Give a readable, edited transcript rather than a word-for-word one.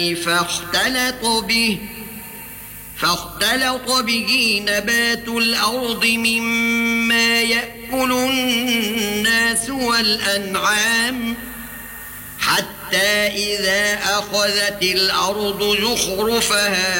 فاختلط به نبات الأرض مما يأكل الناس والأنعام حتى إذا أخذت الأرض زخرفها